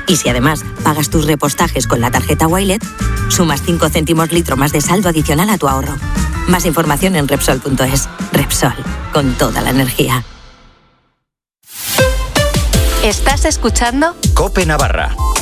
Y si además pagas tus repostajes con la tarjeta Wilet, sumas 5 céntimos litro más de saldo adicional a tu ahorro. Más información en Repsol.es. Repsol, con toda la energía. ¿Estás escuchando? COPE Navarra.